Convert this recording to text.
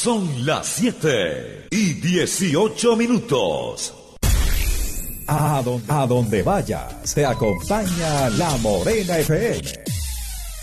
Son las 7:18. A donde vayas, te acompaña La Morena FM.